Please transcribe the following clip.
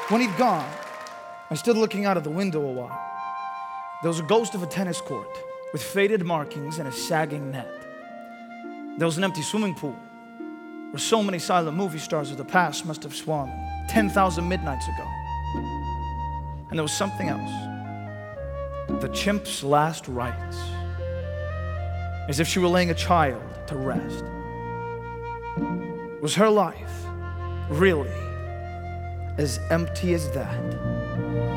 When he'd gone, I stood looking out of the window a while. There was a ghost of a tennis court with faded markings and a sagging net. There was an empty swimming pool where so many silent movie stars of the past must have swum 10,000 midnights ago. And there was something else. The chimp's last rites, as if she were laying a child to rest. Was her life really as empty as that?